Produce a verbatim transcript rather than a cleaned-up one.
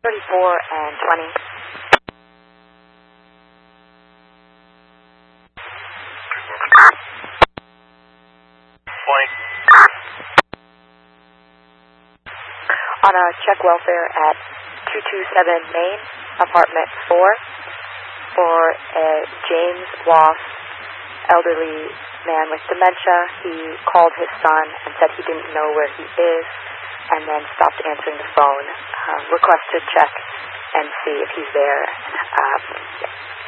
thirty-four and twenty. twenty. On a check welfare at two two seven Main, apartment four, for a James Ross, elderly man with dementia. He called his son and said he didn't know where he is, and then stopped answering the phone. Um, request to check and see if he's there. Um, yeah.